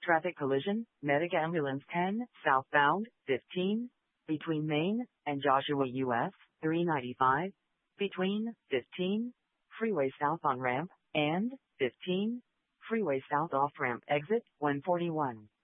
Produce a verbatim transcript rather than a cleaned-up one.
Traffic collision, Medic Ambulance ten, southbound, fifteen, between Main and Joshua U S, three ninety-five, between, fifteen, Freeway South on ramp, and, fifteen, Freeway South off ramp exit, one forty-one.